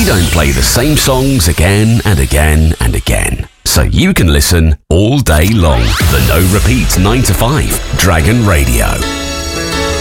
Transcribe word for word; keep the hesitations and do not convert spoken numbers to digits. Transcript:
We don't play the same songs again and again and again, so you can listen all day long. The No Repeat nine to five, Dragon Radio.